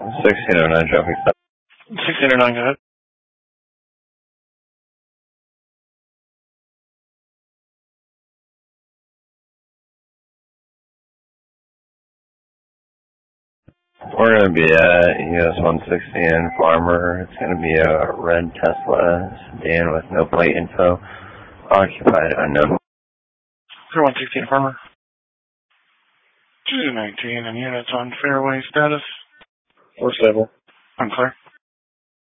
1609 traffic stop. 1609, go ahead. We're going to be at US 160 in Farmer. It's going to be a red Tesla sedan with no plate info. Occupied unknown. 160 Farmer. 219 and units on fairway status. We're stable. I'm clear.